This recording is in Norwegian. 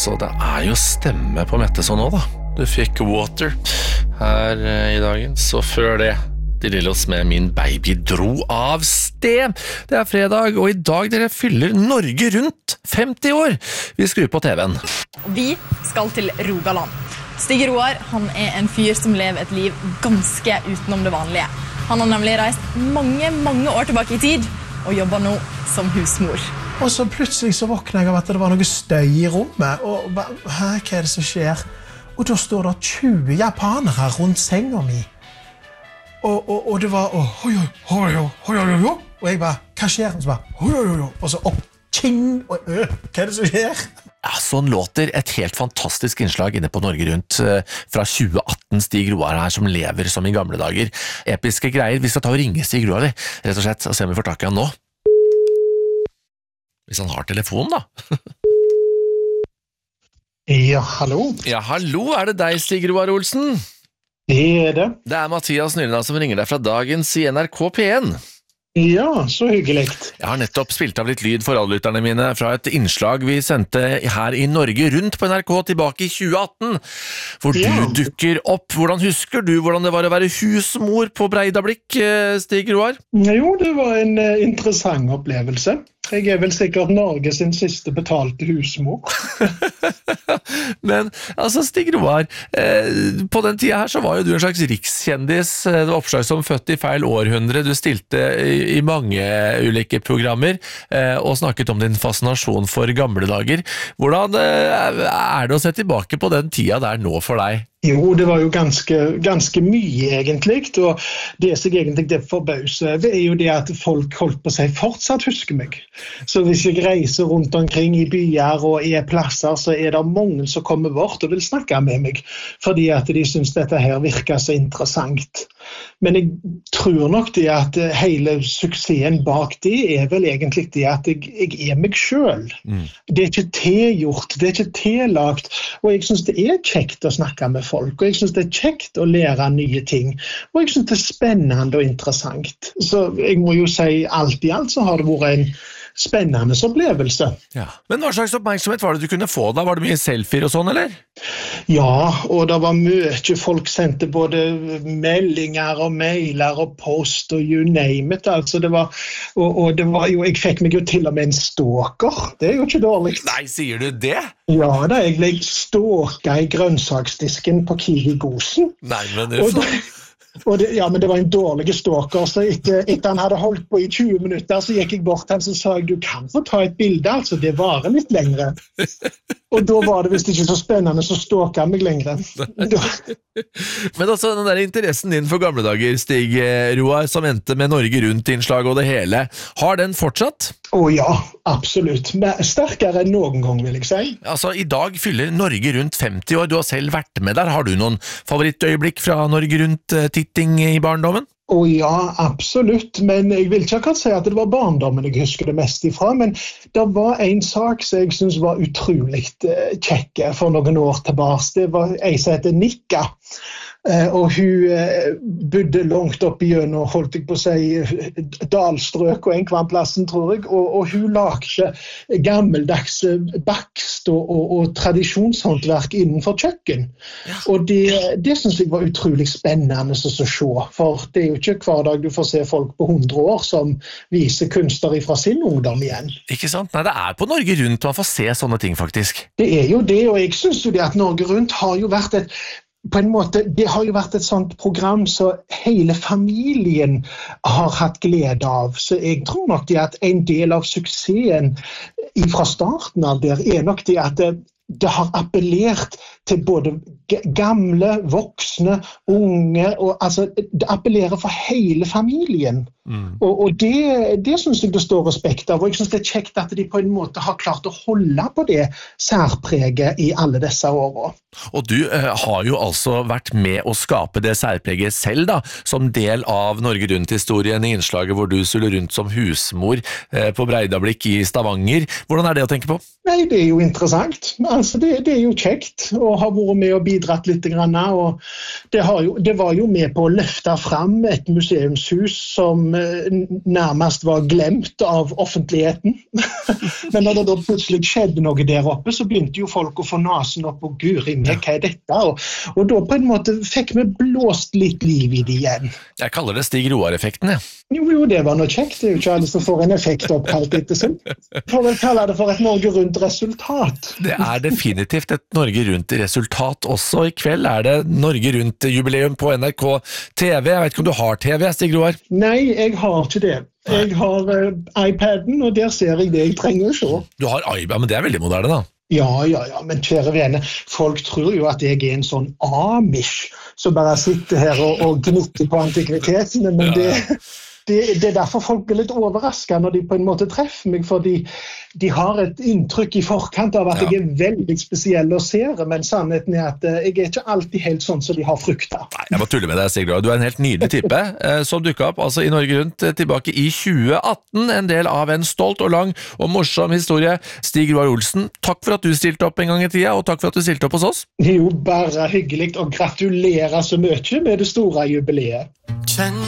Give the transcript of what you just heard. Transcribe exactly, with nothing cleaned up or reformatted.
altså, det er jo stemme på Mette sånn nå da. Du fikk Water her i dagen, så før det De Lillos med Min baby dro av sted. Det er fredag, og i dag dere fyller Norge rundt femti år. Vi skrur på T V-en. Vi skal til Rogaland. Stig Roar, han er en fyr som lever et liv ganske utenom det vanlige. Han har nemlig reist mange, mange år tilbake i tid, og jobber nå som husmor. Og så plutselig så våkner jeg av at det var noe støy i rommet, og hva, hva er det som skjer? Og da står det tjue japanere rundt senga mi. Og, og, og det var og, hoi, hoi, hoi, hoi, hoi, hoi. Og jeg bare, hva skjer? Og så bare, hoi, hoi, hoi. Og så opp, ting, og øh, hva er det som skjer? Ja, sånn låter et helt fantastisk innslag inne på Norge Rundt fra tjue atten. Stig Roar her som lever som i gamle dager. Episke greier. Vi skal ta og ringe Stig Roar, rett og slett, og se om vi får tak i han nå. Hvis han har telefon da. Ja, hallo. Ja, hallo, er det deg, Stig Roar Olsen? Det er det. Det er Mathias Nyrna som ringer deg fra dagens i N R K P en. Ja, så hyggelig. Jeg har nettopp spilt av litt lyd for alle lytterne mine fra et innslag vi sendte her i Norge Rundt på N R K tilbake i tjue atten, hvor ja. Du dukker opp. Hvordan husker du hvordan det var å være husmor på Breidablikk, Stig Roar? Jo, det var en uh, interessant opplevelse. Jeg er vel sikkert Norge sin siste betalte husmor. Men, altså Stig Roar, eh, på den tida her så var jo du en slags rikskjendis. Det var oppslag som Født i feil århundre. Du stilte i, i mange ulike programmer eh, og snakket om din fascinasjon for gamle dager. Hvordan eh, er det å se tilbake på den tida der nå for deg? Jo, det var jo ganske, ganske mye egentlig, og det som egentlig det forbauser over er jo det at folk holdt på seg fortsatt husker meg. Så hvis jeg reiser rundt omkring i byer og er plasser, så er det mange som kommer bort og vil snakke med meg, fordi at de synes dette her virker så interessant. Men jeg tror nok det at hele suksessen bak det er vel egentlig det at jeg, jeg er meg selv. Mm. Det er ikke tilgjort, det er ikke tillagt, og jeg synes det er kjekt å snakke med folk, og jeg synes det er kjekt å lære nye ting, og jeg synes det er spennende og interessant. Så jeg må jo si alt i alt så har det vært en spennende opplevelse. Ja. Men hva slags oppmerksomhet var det du kunne få da? Var det mye selfier og sånn, eller? Ja, og det var mye. Folk sendte både meldinger og mailer og post og you name it. Altså det var, og, og det var jo, jeg fikk meg jo til og med en stalker. Det er jo ikke dårlig. Nei, sier du det? Ja, da jeg ble stalket i grønnsaksdisken på Kiwi Gosen. Nei, men det er så... Og det, ja, men det var en dårlig stalker, så etter, etter han hadde holdt på i tjue minutter, så gikk jeg bort til han, så sa jeg, du kan få ta et bilde, altså det varer litt lengre. Og da var det visst ikke så spennende, så stalket han meg lengre. Men altså, den der interessen din for gamle dager, Stig Roar, som endte med Norge Rundt-innslag og det hele, har den fortsatt? Å ja, absolutt. Men sterkere enn noen gang, vil jeg si. Altså, i dag fyller Norge Rundt femti år, du har selv vært med der. Har du noen favorittøyeblikk fra Norge Rundt-titting i barndommen? Å ja, absolutt, men jeg vil ikke akkurat si at det var barndommen jeg husker det mest ifra, men det var en sak som jeg synes var utrolig kjekke for noen år tilbake. Det var en som heter Nikka, og hun bodde langt opp igjennom, holdt jeg på å si, dalstrøk og enkvannplassen, tror jeg, og, og hun lagde gammeldags bakst og, og, og tradisjonshåndverk innenfor kjøkken. Ja. Og det, det synes jeg var utrolig spennende å se, for det er jo ikke hver dag du får se folk på hundre år som viser kunster fra sin ungdom igjen. Ikke sant? Nei, det er på Norge Rundt man får se sånne ting faktisk. Det er jo det, og jeg synes jo det at Norge Rundt har jo vært et på en måte, det har jo vært et sånt program så hele familien har hatt glede av, så jeg tror nok det at en del av suksessen fra starten av der er nok det at det, det har appellert til både gamle, voksne, unge, og altså, det appellerer for hele familien. Mm. Og, og det, det synes jeg det står respekt av, og jeg synes det er kjekt at de på en måte har klart å holde på det særpreget i alle disse årene. Og du eh, har jo altså vært med å skape det særpreget selv da, som del av Norge Rundt-historien i innslaget hvor du suller rundt som husmor eh, på Breidablikk i Stavanger. Hvordan er det å tenke på? Nei, det er jo interessant. Altså, det, det er jo kjekt å har vært med og bidratt litt grann, og det, har jo, det var jo med på å løfte fram et museumshus som nærmest var glemt av offentligheten. Men når det da plutselig skjedde noe der oppe, så begynte jo folk å få nasen opp og guri med, hva er dette? Og, og da på en måte fikk vi blåst litt liv i det igjen. Jeg kaller det Stig Roar-effekten, ja. Jo, jo, det var noe kjekt. Det er jo ikke alle som får en effekt oppkalt etter seg. Jeg får vel kalle det for et Norge rundt resultat. Det er definitivt et Norge rundt resultat også. I kveld er det Norge rundt jubileum på N R K T V. Jeg vet ikke om du har T V, Stig Roar? Nei, jeg har ikke det. Jeg har uh, iPaden, og der ser jeg det jeg trenger å se. Du har iPad, men det er veldig moderne da. Ja, ja, ja, men kjære vene, folk tror jo at jeg er en sånn amish som bare sitter her og, og gnitter på antikvitetene, men det, det, det er derfor folk blir litt overrasket når de på en måte treffer meg, fordi de har et inntrykk i forkant av at ja. jeg er veldig spesiell å se, men sannheten er at jeg er ikke alltid helt sånn som de har fryktet. Nei, jeg må tulle med deg, Stig Roar. Du er en helt nydelig type som dukket opp altså i Norge rundt tilbake i tjue atten, en del av en stolt og lang og morsom historie. Stig Roar Olsen, takk for at du stilte opp en gang i tida, og takk for at du stilte opp hos oss. Det er jo bare hyggelig, og gratulerer så mye med det store jubileet.